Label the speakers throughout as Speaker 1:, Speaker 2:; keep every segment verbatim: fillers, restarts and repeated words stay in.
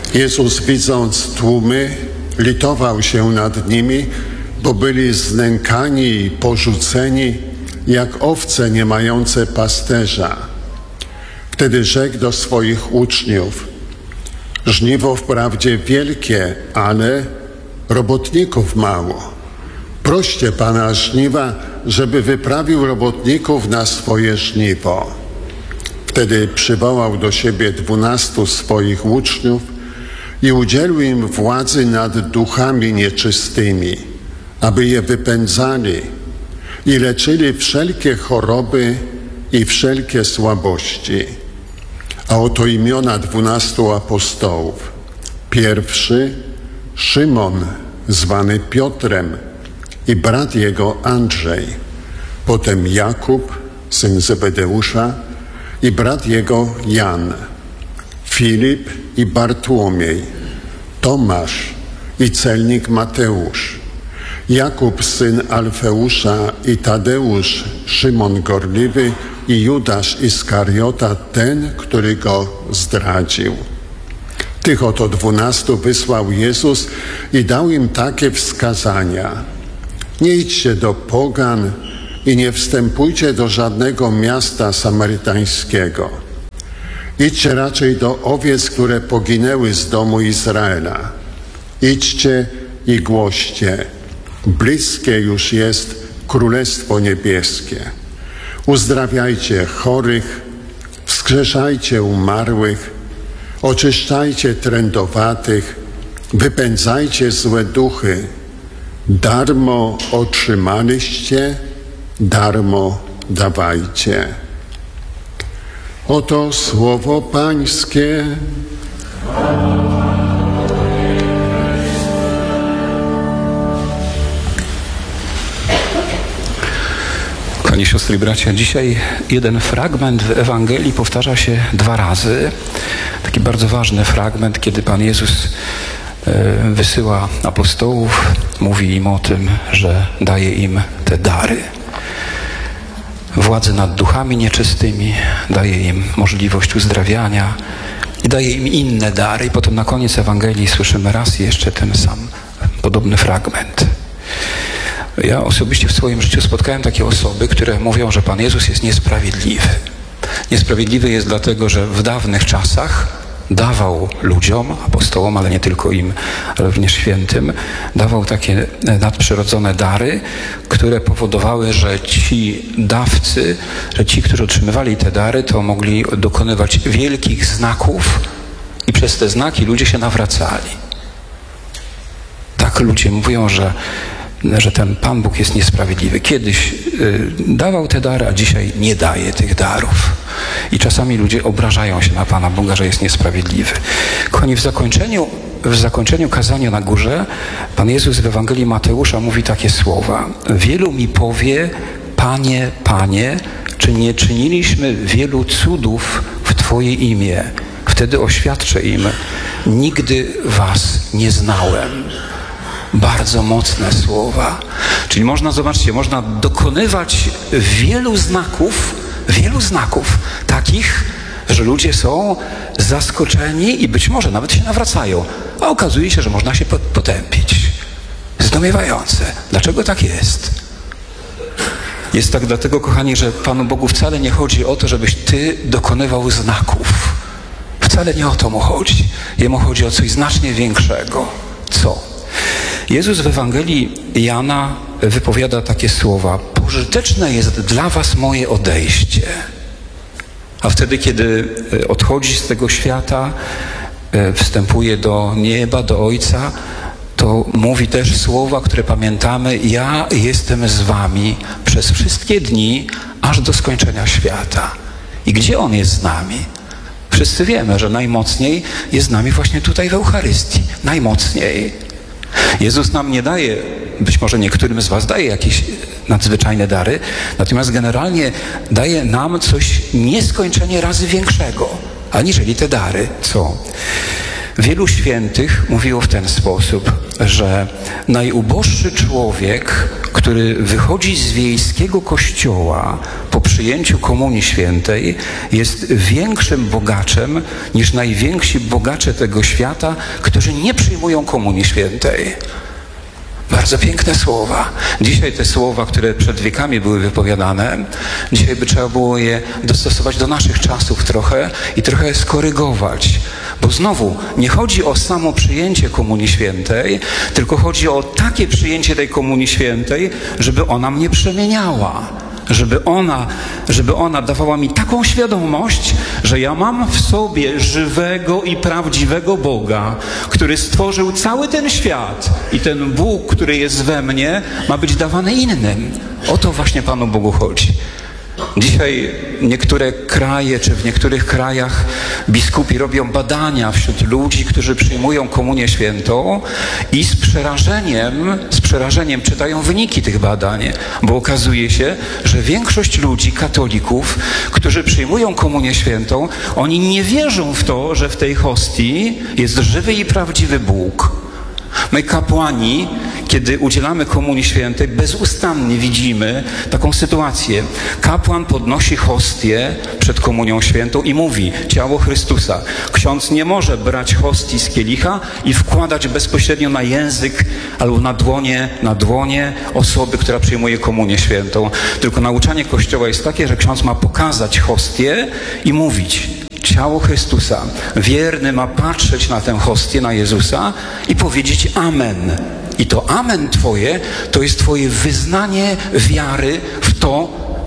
Speaker 1: Jezus, widząc tłumy, litował się nad nimi, bo byli znękani i porzuceni, jak owce nie mające pasterza. Wtedy rzekł do swoich uczniów: żniwo wprawdzie wielkie, ale robotników mało. Proście Pana żniwa, żeby wyprawił robotników na swoje żniwo. Wtedy przywołał do siebie dwunastu swoich uczniów i udzielił im władzy nad duchami nieczystymi, aby je wypędzali i leczyli wszelkie choroby i wszelkie słabości. A oto imiona dwunastu apostołów. Pierwszy Szymon, zwany Piotrem, i brat jego Andrzej. Potem Jakub, syn Zebedeusza, i brat jego Jan. Filip i Bartłomiej. Tomasz i celnik Mateusz. Jakub, syn Alfeusza, i Tadeusz, Szymon Gorliwy, i Judasz Iskariota, ten, który go zdradził. Tych oto dwunastu wysłał Jezus i dał im takie wskazania: nie idźcie do pogan i nie wstępujcie do żadnego miasta samarytańskiego. Idźcie raczej do owiec, które poginęły z domu Izraela. Idźcie i głoście: bliskie już jest Królestwo Niebieskie. Uzdrawiajcie chorych, wskrzeszajcie umarłych, oczyszczajcie trędowatych, wypędzajcie złe duchy. Darmo otrzymaliście, darmo dawajcie. Oto słowo Pańskie.
Speaker 2: Kochani siostry i bracia, dzisiaj jeden fragment w Ewangelii powtarza się dwa razy. Taki bardzo ważny fragment, kiedy Pan Jezus wysyła apostołów, mówi im o tym, że daje im te dary. Władzę nad duchami nieczystymi, daje im możliwość uzdrawiania i daje im inne dary. I potem na koniec Ewangelii słyszymy raz jeszcze ten sam podobny fragment. Ja osobiście w swoim życiu spotkałem takie osoby, które mówią, że Pan Jezus jest niesprawiedliwy. Niesprawiedliwy jest dlatego, że w dawnych czasach dawał ludziom, apostołom, ale nie tylko im, ale również świętym, dawał takie nadprzyrodzone dary, które powodowały, że ci dawcy, że ci, którzy otrzymywali te dary, to mogli dokonywać wielkich znaków i przez te znaki ludzie się nawracali. Tak ludzie mówią, że że ten Pan Bóg jest niesprawiedliwy. Kiedyś y, dawał te dary, a dzisiaj nie daje tych darów. I czasami ludzie obrażają się na Pana Boga, że jest niesprawiedliwy. Kochani, w zakończeniu, w zakończeniu kazania na górze Pan Jezus w Ewangelii Mateusza mówi takie słowa: wielu mi powie: Panie, Panie, czy nie czyniliśmy wielu cudów w Twoje imię? Wtedy oświadczę im: nigdy was nie znałem. Bardzo mocne słowa. Czyli można, zobaczcie, można dokonywać wielu znaków, wielu znaków takich, że ludzie są zaskoczeni i być może nawet się nawracają. A okazuje się, że można się potępić. Zdumiewające. Dlaczego tak jest? Jest tak dlatego, kochani, że Panu Bogu wcale nie chodzi o to, żebyś ty dokonywał znaków. Wcale nie o to mu chodzi. Jemu chodzi o coś znacznie większego. Co? Jezus w Ewangelii Jana wypowiada takie słowa: pożyteczne jest dla was moje odejście. A wtedy, kiedy odchodzi z tego świata, wstępuje do nieba, do Ojca, to mówi też słowa, które pamiętamy: ja jestem z wami przez wszystkie dni, aż do skończenia świata. I gdzie On jest z nami? Wszyscy wiemy, że najmocniej jest z nami właśnie tutaj w Eucharystii. Najmocniej. Jezus nam nie daje, być może niektórym z was daje jakieś nadzwyczajne dary, natomiast generalnie daje nam coś nieskończenie razy większego, aniżeli te dary. Co? Wielu świętych mówiło w ten sposób, że najuboższy człowiek, który wychodzi z wiejskiego kościoła po przyjęciu Komunii Świętej, jest większym bogaczem niż najwięksi bogacze tego świata, którzy nie przyjmują Komunii Świętej. Bardzo piękne słowa. Dzisiaj te słowa, które przed wiekami były wypowiadane, dzisiaj by trzeba było je dostosować do naszych czasów trochę i trochę skorygować. Bo znowu, nie chodzi o samo przyjęcie Komunii Świętej, tylko chodzi o takie przyjęcie tej Komunii Świętej, żeby ona mnie przemieniała. Żeby ona, żeby ona dawała mi taką świadomość, że ja mam w sobie żywego i prawdziwego Boga, który stworzył cały ten świat i ten Bóg, który jest we mnie, ma być dawany innym. O to właśnie Panu Bogu chodzi. Dzisiaj niektóre kraje, czy w niektórych krajach biskupi robią badania wśród ludzi, którzy przyjmują Komunię Świętą i z przerażeniem, z przerażeniem czytają wyniki tych badań, bo okazuje się, że większość ludzi, katolików, którzy przyjmują Komunię Świętą, oni nie wierzą w to, że w tej hostii jest żywy i prawdziwy Bóg. My kapłani, kiedy udzielamy Komunii Świętej, bezustannie widzimy taką sytuację. Kapłan podnosi hostię przed Komunią Świętą i mówi: ciało Chrystusa. Ksiądz nie może brać hostii z kielicha i wkładać bezpośrednio na język albo na dłonie, na dłonie osoby, która przyjmuje Komunię Świętą. Tylko nauczanie Kościoła jest takie, że ksiądz ma pokazać hostię i mówić: ciało Chrystusa. Wierny ma patrzeć na tę hostię, na Jezusa i powiedzieć amen. I to amen Twoje, to jest Twoje wyznanie wiary w to,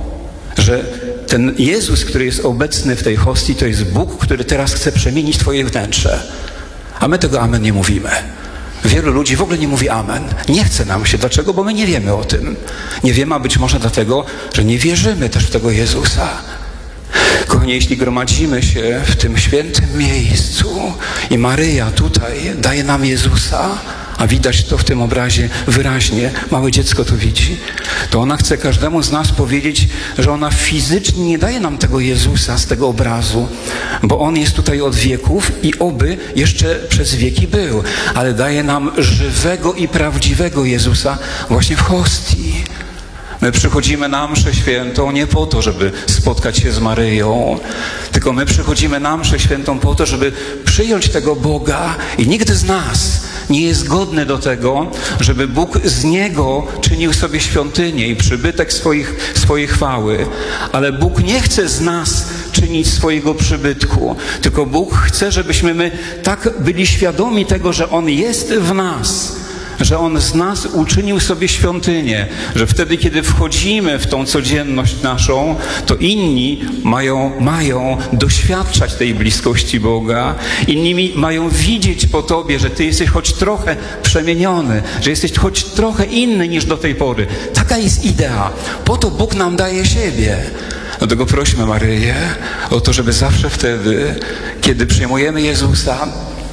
Speaker 2: że ten Jezus, który jest obecny w tej hostii, to jest Bóg, który teraz chce przemienić Twoje wnętrze. A my tego amen nie mówimy. Wielu ludzi w ogóle nie mówi amen. Nie chce nam się. Dlaczego? Bo my nie wiemy o tym. Nie wiemy, a być może dlatego, że nie wierzymy też w tego Jezusa. Kochani, jeśli gromadzimy się w tym świętym miejscu i Maryja tutaj daje nam Jezusa, a widać to w tym obrazie wyraźnie, małe dziecko to widzi, to ona chce każdemu z nas powiedzieć, że ona fizycznie nie daje nam tego Jezusa z tego obrazu, bo On jest tutaj od wieków i oby jeszcze przez wieki był, ale daje nam żywego i prawdziwego Jezusa właśnie w hostii. My przychodzimy na mszę świętą nie po to, żeby spotkać się z Maryją, tylko my przychodzimy na mszę świętą po to, żeby przyjąć tego Boga i nikt z nas nie jest godny do tego, żeby Bóg z Niego czynił sobie świątynię i przybytek swoich, swojej chwały. Ale Bóg nie chce z nas czynić swojego przybytku, tylko Bóg chce, żebyśmy my tak byli świadomi tego, że On jest w nas, że On z nas uczynił sobie świątynię, że wtedy, kiedy wchodzimy w tą codzienność naszą, to inni mają, mają doświadczać tej bliskości Boga, inni mają widzieć po Tobie, że Ty jesteś choć trochę przemieniony, że jesteś choć trochę inny niż do tej pory. Taka jest idea. Po to Bóg nam daje siebie. Dlatego prośmy Maryję o to, żeby zawsze wtedy, kiedy przyjmujemy Jezusa,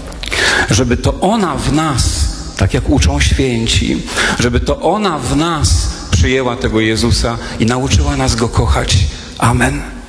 Speaker 2: żeby to ona w nas, tak jak uczą święci, żeby to ona w nas przyjęła tego Jezusa i nauczyła nas Go kochać. Amen.